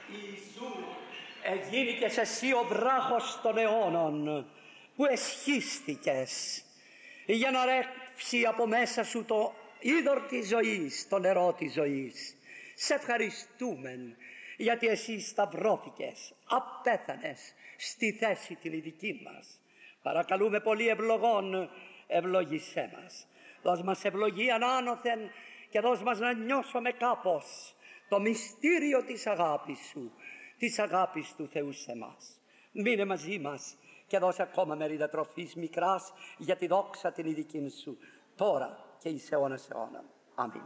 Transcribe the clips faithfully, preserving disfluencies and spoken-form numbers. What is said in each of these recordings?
Ιησού, εγίνηκες εσύ ο βράχος των αιώνων που εσχίστηκες για να ρεύσει από μέσα σου το είδωρ της ζωής, το νερό της ζωής. Σε ευχαριστούμε γιατί εσύ σταυρώθηκες, απέθανες στη θέση την ειδική μας. Παρακαλούμε πολύ ευλογών, ευλογήσέ μας. Δώσ' μας ευλογία άνωθεν και δώσ' μας να νιώσουμε κάπως το μυστήριο της αγάπης σου, της αγάπης του Θεού σε μας. Μείνε μαζί μας και δώσε ακόμα μερίδα τροφής μικράς για τη δόξα την ειδική σου, τώρα και εις αιώνας αιώνα. Αμήν.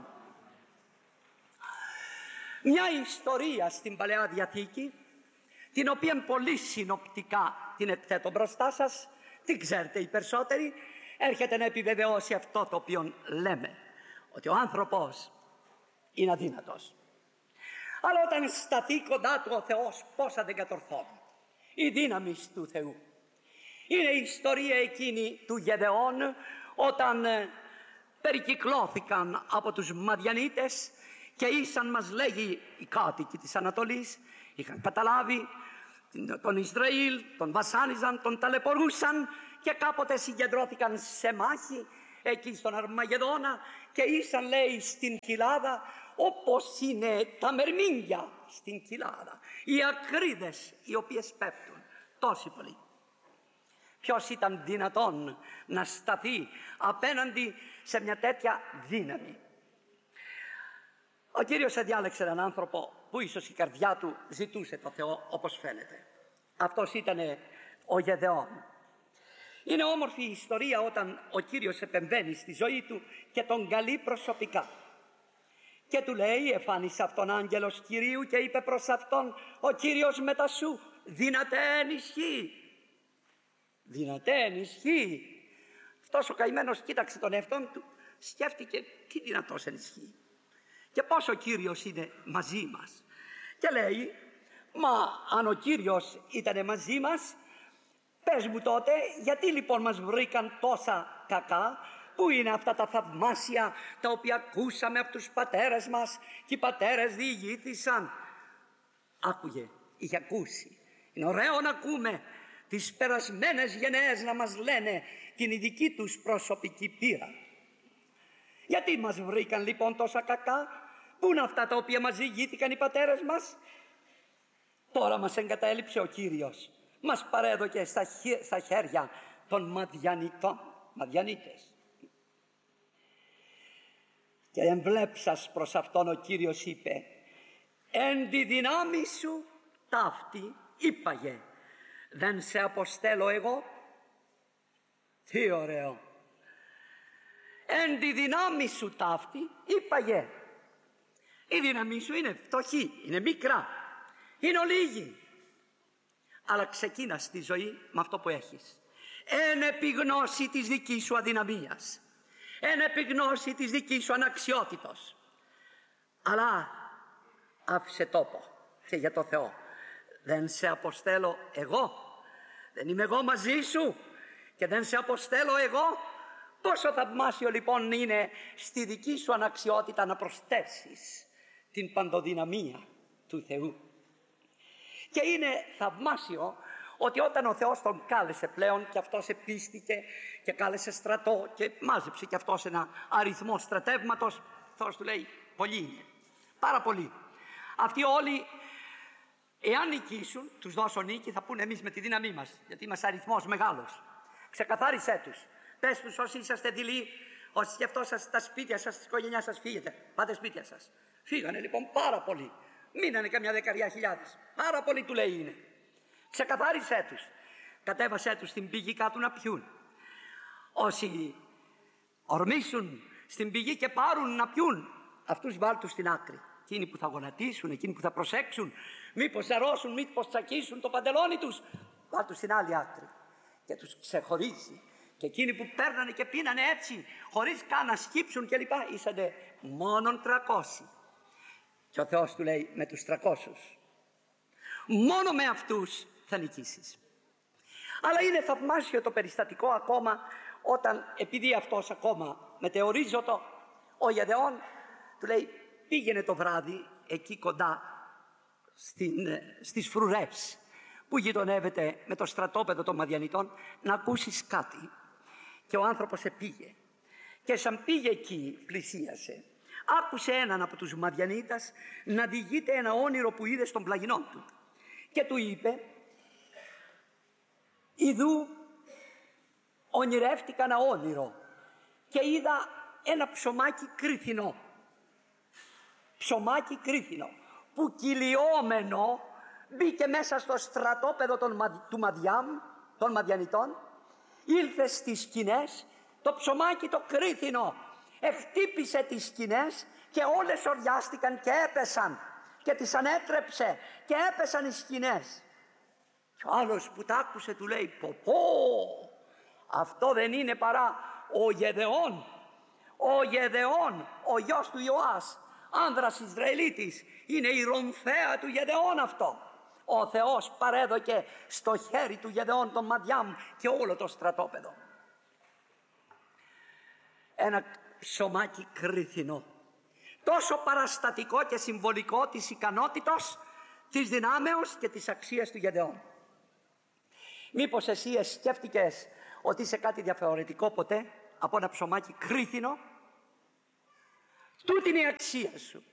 Μια ιστορία στην Παλαιά Διαθήκη, την οποία πολύ συνοπτικά την εκθέτω μπροστά σας, την ξέρετε οι περισσότεροι, έρχεται να επιβεβαιώσει αυτό το οποίο λέμε, ότι ο άνθρωπος είναι αδύνατος. Αλλά όταν σταθεί κοντά του ο Θεός, πόσα δεν κατορθώνει. Η δύναμη του Θεού. Είναι η ιστορία εκείνη του Γεδεών, όταν ε, περικυκλώθηκαν από τους Μαδιανίτες και ήσαν, μας λέγει, οι κάτοικοι της Ανατολής, είχαν καταλάβει τον Ισραήλ, τον βασάνιζαν, τον ταλαιπωρούσαν και κάποτε συγκεντρώθηκαν σε μάχη εκεί στον Αρμαγεδόνα και ήσαν, λέει, στην κοιλάδα όπως είναι τα μερμήγκια στην κοιλάδα, οι ακρίδες οι οποίες πέφτουν τόσοι πολλοί. Ποιος ήταν δυνατόν να σταθεί απέναντι σε μια τέτοια δύναμη? Ο Κύριος εδιάλεξε έναν άνθρωπο που ίσως η καρδιά του ζητούσε το Θεό, όπως φαίνεται. Αυτός ήταν ο Γεδεών. Είναι όμορφη η ιστορία όταν ο Κύριος επεμβαίνει στη ζωή του και τον καλεί προσωπικά. Και του λέει, εφάνισε αυτόν άγγελος Κυρίου και είπε προς αυτόν, ο Κύριος μετά σου δυνατέ ενισχύει. Δυνατέ ενισχύει. Αυτός ο καημένος κοίταξε τον εαυτόν του, σκέφτηκε τι δυνατός ενισχύει και πώς ο Κύριος είναι μαζί μας. Και λέει, μα αν ο Κύριος ήταν μαζί μας, πες μου τότε γιατί λοιπόν μας βρήκαν τόσα κακά? Πού είναι αυτά τα θαυμάσια τα οποία ακούσαμε από τους πατέρες μας και οι πατέρες διηγήθησαν? Άκουγε, είχε ακούσει. Είναι ωραίο να ακούμε τις περασμένες γενναίες να μας λένε την ειδική τους προσωπική πείρα. Γιατί μας βρήκαν λοιπόν τόσα κακά? Πού είναι αυτά τα οποία μας διηγήθηκαν οι πατέρες μας? Τώρα μας εγκατέλειψε ο Κύριος, μας παρέδωκε στα, χε, στα χέρια των Μαδιανιτών, Μαδιανίτες. Και εμβλέψας προς αυτόν ο Κύριος είπε, εν τη δυνάμει σου ταύτη είπαγε, δεν σε αποστέλω εγώ? Τι ωραίο. Εν τη δυνάμει σου ταύτη είπαγε. Η δύναμή σου είναι φτωχή, είναι μικρά, είναι ολίγη, αλλά ξεκίνα στη ζωή με αυτό που έχεις. Εν επιγνώση της δικής σου αδυναμίας, εν επιγνώση της δικής σου αναξιότητος, αλλά άφησε τόπο και για το Θεό. Δεν σε αποστέλω εγώ? Δεν είμαι εγώ μαζί σου και δεν σε αποστέλω εγώ? Πόσο θαυμάσιο λοιπόν είναι στη δική σου αναξιότητα να προσθέσεις την παντοδυναμία του Θεού. Και είναι θαυμάσιο ότι όταν ο Θεός τον κάλεσε πλέον και αυτός επίστηκε και κάλεσε στρατό και μάζεψε και αυτός ένα αριθμό στρατεύματος, ο Θεός του λέει πολλοί είναι, πάρα πολλοί. Αυτοί όλοι εάν νικήσουν, τους δώσω νίκη, θα πούνε εμείς με τη δύναμή μας, γιατί είμαστε αριθμός μεγάλος. Ξεκαθάρισέ τους. Πες τους όσοι είσαστε δειλοί, όσοι και αυτό σας, τα σπίτια σας, τις οικογένειάς σας φύγετε. Πάτε σπίτια σας. Φύγανε λοιπόν πάρα πολλοί. Μείνανε καμιά δεκαριά χιλιάδες. Πάρα πολλοί του λέει είναι. Ξεκαθάρισέ τους. Κατέβασέ τους στην πηγή κάτω να πιούν. Όσοι ορμήσουν στην πηγή και πάρουν να πιούν, αυτούς βάλ τους στην άκρη. Εκείνοι που θα γονατίσουν, εκείνοι που θα προσέξουν, μήπως ζαρώσουν, μήπως τσακίσουν το παντελόνι τους, βάλ τους στην άλλη άκρη. Και τους ξεχωρίζει. Και εκείνοι που παίρνανε και πίνανε έτσι, χωρίς καν να σκύψουν και λοιπά, ήσανε μόνον τρακόσιοι. Και ο Θεός του λέει, με τους τρακόσιους, μόνο με αυτούς θα νικήσεις. Αλλά είναι θαυμάσιο το περιστατικό ακόμα, όταν επειδή αυτός ακόμα μετεωρίζωτο, ο Γεδεών του λέει, πήγαινε το βράδυ εκεί κοντά στην, στις φρουρές που γειτονεύεται με το στρατόπεδο των Μαδιανιτών, να ακούσεις κάτι. Και ο άνθρωπος επήγε. Και σαν πήγε εκεί, πλησίασε. Άκουσε έναν από τους Μαδιανίτας να διηγείται ένα όνειρο που είδε στον πλαγινό του. Και του είπε, «Ιδού ονειρεύτηκα ένα όνειρο και είδα ένα ψωμάκι κρίθινο, ψωμάκι κρίθινο, που κυλιόμενο μπήκε μέσα στο στρατόπεδο των, του Μαδιάμ, των Μαδιανιτών, ήλθε στις σκηνές, το ψωμάκι το κρίθινο εχτύπησε τις σκηνές και όλες οριάστηκαν και έπεσαν και τις ανέτρεψε και έπεσαν οι σκηνές». Και ο άλλος που τ' άκουσε του λέει, «Πω πω, αυτό δεν είναι παρά ο Γεδεών, ο Γεδεών, ο γιος του Ιωάς, άνδρας Ισραηλίτης, είναι η ρομφαία του Γεδεών αυτό. Ο Θεός παρέδωκε στο χέρι του Γεδεών τον Μαδιάμ και όλο το στρατόπεδο». Ένα ψωμάκι κρίθινο, τόσο παραστατικό και συμβολικό της ικανότητος, της δυνάμεως και της αξίας του Γεδεών. Μήπως εσύ σκέφτηκες ότι είσαι κάτι διαφορετικό ποτέ από ένα ψωμάκι κρίθινο? Τούτη είναι η αξία σου.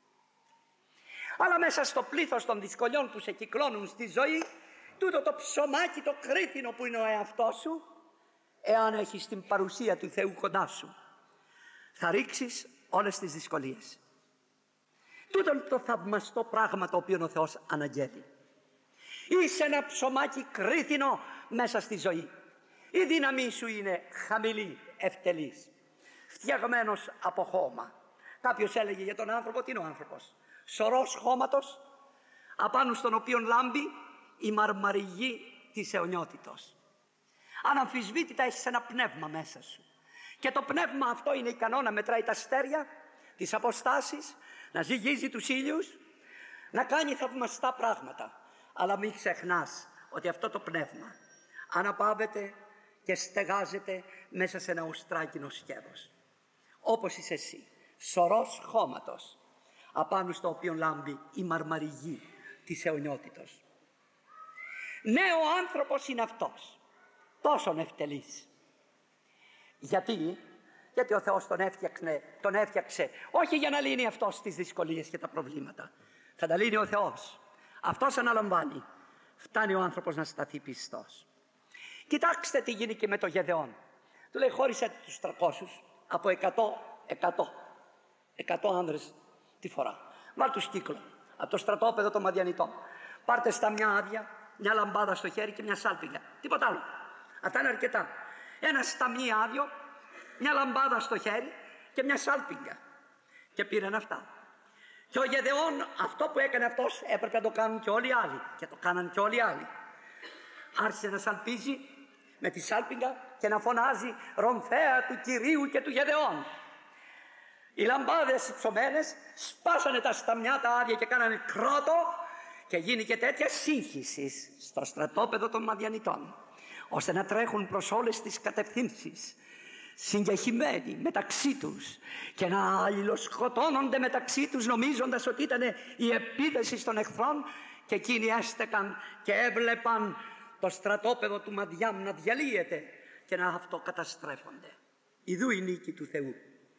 Αλλά μέσα στο πλήθος των δυσκολιών που σε κυκλώνουν στη ζωή, τούτο το ψωμάκι το κρίθινο που είναι ο εαυτός σου, εάν έχεις την παρουσία του Θεού κοντά σου, θα ρίξεις όλες τις δυσκολίες. Τούτο είναι το θαυμαστό πράγμα το οποίο ο Θεός αναγγέλει. Είσαι ένα ψωμάκι κρίθινο μέσα στη ζωή. Η δύναμή σου είναι χαμηλή, ευτελής, φτιαγμένος από χώμα. Κάποιος έλεγε για τον άνθρωπο, τι είναι ο άνθρωπος? Σωρός χώματος, απάνω στον οποίον λάμπει η μαρμαριγή της αιωνιότητος. Αναμφισβήτητα έχεις ένα πνεύμα μέσα σου. Και το πνεύμα αυτό είναι ικανό να μετράει τα αστέρια, τις αποστάσεις, να ζυγίζει τους ήλιους, να κάνει θαυμαστά πράγματα. Αλλά μην ξεχνάς ότι αυτό το πνεύμα αναπαύεται και στεγάζεται μέσα σε ένα οστράκινο σκεύος. Όπως είσαι εσύ, σωρός χώματος, απάνω στο οποίο λάμπει η μαρμαριγή της αιωνιότητος. Ναι, ο άνθρωπος είναι αυτός, τόσον ευτελής. Γιατί, γιατί ο Θεός τον έφτιαξε, τον έφτιαξε όχι για να λύνει αυτός τις δυσκολίες και τα προβλήματα. Θα τα λύνει ο Θεός. Αυτός αναλαμβάνει. Φτάνει ο άνθρωπος να σταθεί πιστός. Κοιτάξτε τι γίνει και με το Γεδεών. Του λέει, χώρισε τους τριακόσιους από εκατό, εκατό, εκατό άνδρες τη φορά. Βάλ τους κύκλο από το στρατόπεδο των Μαδιανιτών. Πάρτε στα μια άδεια, μια λαμπάδα στο χέρι και μια σάλπιγγα. Τίποτα άλλο. Αυτά είναι αρκετά. Ένα σταμνί άδειο, μια λαμπάδα στο χέρι και μια σάλπιγγα. Και πήραν αυτά. Και ο Γεδεών αυτό που έκανε αυτός έπρεπε να το κάνουν και όλοι οι άλλοι. Και το κάναν και όλοι οι άλλοι. Άρχισε να σαλπίζει με τη σάλπιγγα και να φωνάζει «Ρομφαία του Κυρίου και του Γεδεών». Οι λαμπάδες ψωμένες σπάσανε τα σταμιά τα άδεια και κάνανε κρότο και γίνηκε τέτοια σύγχυση στο στρατόπεδο των Μαδιανιτών, ώστε να τρέχουν προς όλες τις κατευθύνσεις συγκεχημένοι μεταξύ τους και να αλληλοσκοτώνονται μεταξύ τους, νομίζοντας ότι ήταν η επίθεση των εχθρών, και εκείνοι έστεκαν και έβλεπαν το στρατόπεδο του Μαδιάμ να διαλύεται και να αυτοκαταστρέφονται. Ιδού η νίκη του Θεού.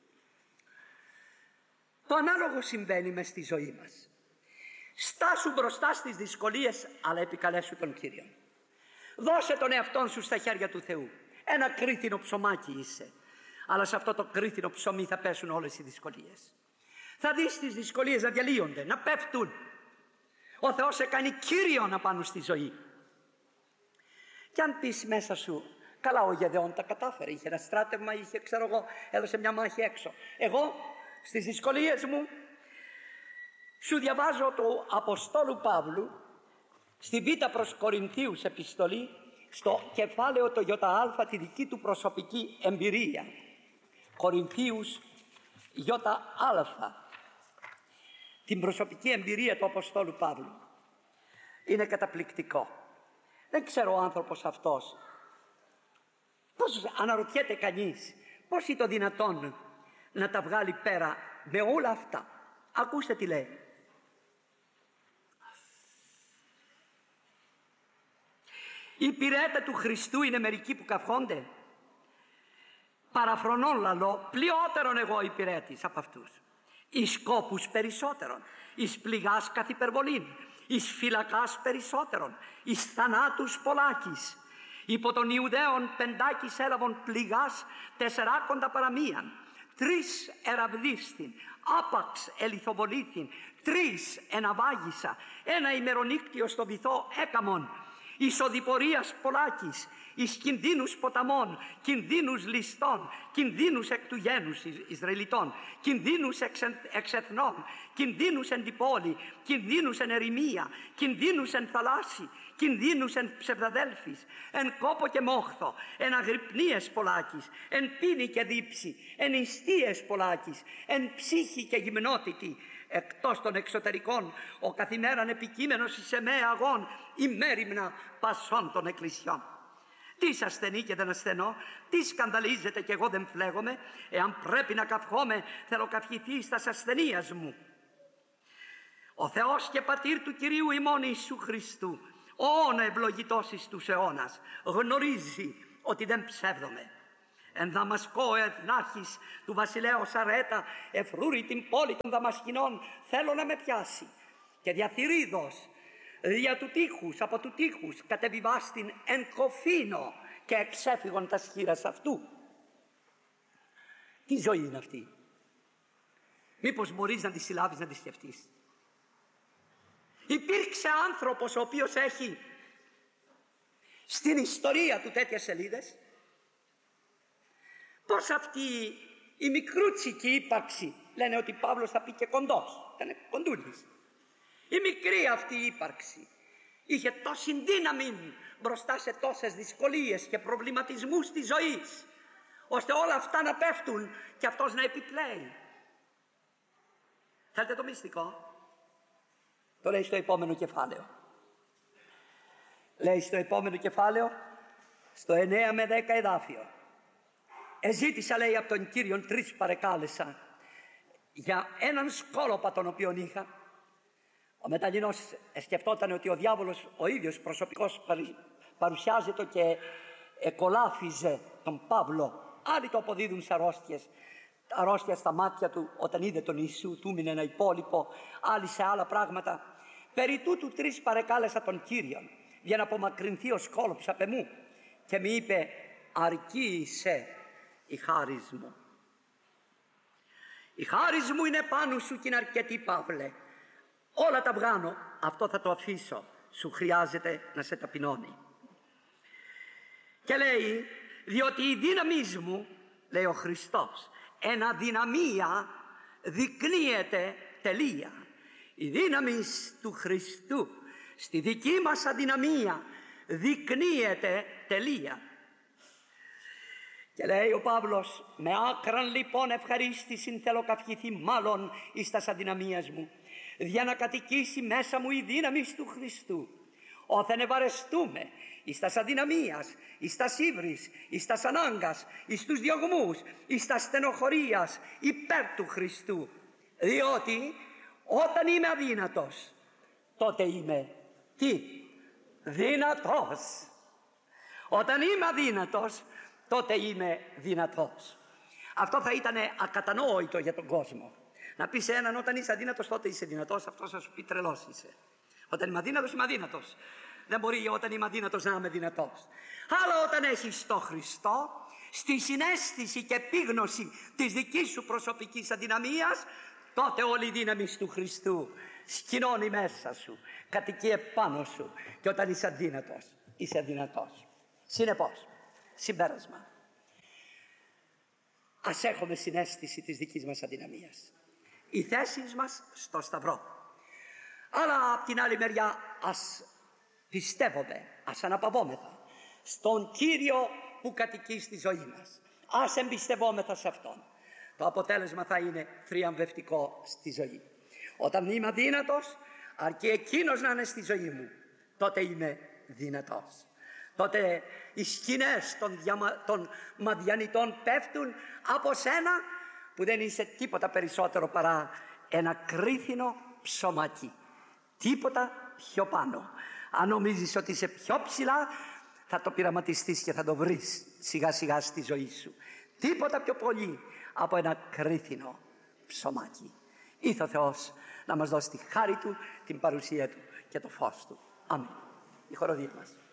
Το ανάλογο συμβαίνει μες στη ζωή μας. Στάσου μπροστά στις δυσκολίες, αλλά επικαλέσου τον Κύριο. Δώσε τον εαυτόν σου στα χέρια του Θεού. Ένα κρίθινο ψωμάκι είσαι, αλλά σε αυτό το κρίθινο ψωμί θα πέσουν όλες οι δυσκολίες. Θα δεις τις δυσκολίες να διαλύονται, να πέφτουν. Ο Θεός σε κάνει Κύριον απάνω στη ζωή. Και αν πεις μέσα σου, καλά, ο Γεδεών τα κατάφερε, είχε ένα στράτευμα, είχε, ξέρω εγώ, έδωσε μια μάχη έξω. Εγώ στις δυσκολίες μου σου διαβάζω του Αποστόλου Παύλου στη Β' προς Κορινθίους επιστολή, στο κεφάλαιο το ΙΑ, τη δική του προσωπική εμπειρία. Κορινθίους ΙΑ, την προσωπική εμπειρία του Αποστόλου Παύλου. Είναι καταπληκτικό. Δεν ξέρω ο άνθρωπος αυτός, πώς, αναρωτιέται κανείς, πώς είναι το δυνατόν να τα βγάλει πέρα με όλα αυτά. Ακούστε τι λέει. Οι υπηρέτε του Χριστού είναι μερικοί που καυχόνται. Παραφρονών λαλώ, πλειότερον εγώ υπηρέτης από αυτούς. Εις σκόπους περισσότερον, εις πληγάς καθ' υπερβολήν, εις φυλακάς περισσότερον, εις θανάτους πολλάκις. Υπό των Ιουδαίων πεντάκις έλαβον πληγάς τεσσεράκοντα παραμίαν. Τρεις εραβδίστην, άπαξ ελιθοβολήθην, τρεις εναβάγισα, ένα ημερονύκτιο στο βυθό έκαμον. Εις οδηπορίας πολλάκις, εις κινδύνους ποταμών, κινδύνους ληστών, κινδύνους εκ του γένους Ισραηλιτών, κινδύνους εξ, εξ εθνών, κινδύνους εν την πόλη, κινδύνους εν ερημία, κινδύνους εν θαλάσσι, κινδύνους εν ψευδαδέλφης, εν κόπο και μόχθο, εν αγρυπνίες πολλάκις, εν πίνη και δίψη, εν ιστίες πολλάκις, εν ψύχη και γυμνότητη, εκτός των εξωτερικών, ο καθημέραν επικείμενος εις εμέ αγών, ημέριμνα πασών των εκκλησιών. Τι ασθενεί και δεν ασθενώ, τι σκανδαλίζεται και εγώ δεν φλέγομαι, εάν πρέπει να καυχόμαι, θέλω καυχηθεί στα ασθενείας μου. Ο Θεός και Πατήρ του Κυρίου ημών Ιησού Χριστού, ο αιώνα ευλογητός εις τους αιώνας, γνωρίζει ότι δεν ψεύδομαι. Εν Δαμασκό εθνάρχης του βασιλέως Αρέτα, εφρούρει την πόλη των Δαμασκηνών, θέλω να με πιάσει. Και δια θηρίδος, δια του τείχους, από του τείχους, κατεβιβάστην εν κοφίνο και εξέφυγον τα σχήρας αυτού. Τι ζωή είναι αυτή? Μήπως μπορείς να τη συλλάβεις, να τη σκεφτείς? Υπήρξε άνθρωπος ο οποίος έχει στην ιστορία του τέτοιες σελίδες? Πώς αυτή η μικρούτσικη ύπαρξη, λένε ότι Παύλος θα πει και κοντός, ήταν κοντούλης. Η μικρή αυτή ύπαρξη είχε τόση δύναμη μπροστά σε τόσες δυσκολίες και προβληματισμούς της ζωής, ώστε όλα αυτά να πέφτουν και αυτός να επιπλέει. Θέλετε το μυστικό? Το λέει στο επόμενο κεφάλαιο. Λέει στο επόμενο κεφάλαιο, στο εννέα με δέκα εδάφιο. Εζήτησα, λέει, από τον Κύριον, τρεις παρεκάλεσα για έναν σκόλοπα τον οποίον είχα. Ο Μεταλληνός σκεφτόταν ότι ο διάβολος ο ίδιος προσωπικός παρουσιάζεται και εκολάφιζε τον Παύλο. Άλλοι το αποδίδουν σε αρρώστιες, αρρώστια στα μάτια του όταν είδε τον Ιησού, του μείνε ένα υπόλοιπο, άλλοι σε άλλα πράγματα. Περί τούτου τρεις παρεκάλεσα τον Κύριον για να απομακρυνθεί ο σκόλοπος απ' εμού, και μου είπε, αρκεί σε η χάρις μου. Η χάρις μου είναι πάνω σου και είναι αρκετή, Παύλε. Όλα τα βγάνω, αυτό θα το αφήσω. Σου χρειάζεται να σε ταπεινώνει. Και λέει, διότι η δύναμή μου, λέει ο Χριστός, εν αδυναμία δεικνύεται τελεία. Η δύναμη του Χριστού στη δική μας αδυναμία δεικνύεται τελεία. Και λέει ο Παύλος, με άκραν λοιπόν ευχαρίστησιν θέλω καυχηθεί μάλλον εις τας αδυναμίας μου, για να κατοικήσει μέσα μου η δύναμη του Χριστού. Όθεν ευαρεστούμε εις τας αδυναμίας, εις τας ύβρις, εις τας ανάγκας, εις τους διωγμούς, εις τας στενοχωρίας, υπέρ του Χριστού. Διότι όταν είμαι αδύνατος, τότε είμαι τι? Δυνατός. Όταν είμαι αδύνατος, τότε είμαι δυνατός. Αυτό θα ήταν ακατανόητο για τον κόσμο. Να πει σε έναν, όταν είσαι αδύνατος, τότε είσαι δυνατός, αυτός θα σου πει τρελός είσαι. Όταν είμαι αδύνατος, είμαι αδύνατος. Δεν μπορεί όταν είμαι αδύνατος να είμαι δυνατός. Αλλά όταν έχεις το Χριστό, στη συναίσθηση και επίγνωση της δικής σου προσωπικής αδυναμίας, τότε όλη η δύναμη του Χριστού σκηνώνει μέσα σου, κατοικεί επάνω σου. Και όταν είσαι αδύνατος, είσαι αδυνατός. Συνεπώς, συμπέρασμα, ας έχουμε συναίσθηση της δικής μας αδυναμίας. Οι θέσεις μας στο Σταυρό. Αλλά απ' την άλλη μεριά ας πιστεύουμε, ας αναπαυόμεθα στον Κύριο που κατοικεί στη ζωή μας. Ας εμπιστευόμεθα σε Αυτόν. Το αποτέλεσμα θα είναι θριαμβευτικό στη ζωή. Όταν είμαι αδύνατος, αρκεί Εκείνος να είναι στη ζωή μου, τότε είμαι δυνατός. Τότε οι σκηνές των, διαμα... των Μαδιανιτών πέφτουν από σένα, που δεν είσαι τίποτα περισσότερο παρά ένα κρίθινο ψωμάκι. Τίποτα πιο πάνω. Αν νομίζεις ότι είσαι πιο ψηλά, θα το πειραματιστείς και θα το βρεις σιγά σιγά στη ζωή σου. Τίποτα πιο πολύ από ένα κρίθινο ψωμάκι. Ήθε ο Θεός να μας δώσει τη χάρη Του, την παρουσία Του και το φως Του. Αμήν. Η χοροδία μας.